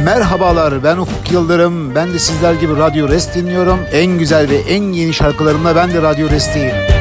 Merhabalar, ben Ufuk Yıldırım. Ben de sizler gibi Radyo Rest dinliyorum. En güzel ve en yeni şarkılarımla ben de Radyo Rest'teyim.